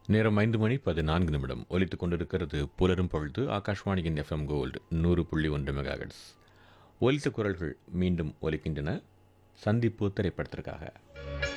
நேரம் 5 மணி 14 நிமிடம் ஒலித்துக் கொண்டிருக்கிறது புலரும் பொழுது. ஆகாஷ்வாணியின் FM கோல்டு 100.1 மெகாஹெர்ட்ஸ். ஒலித்த குரல்கள் மீண்டும் ஒலிக்கின்றன. சந்திப்பு திரைப்படத்திற்காக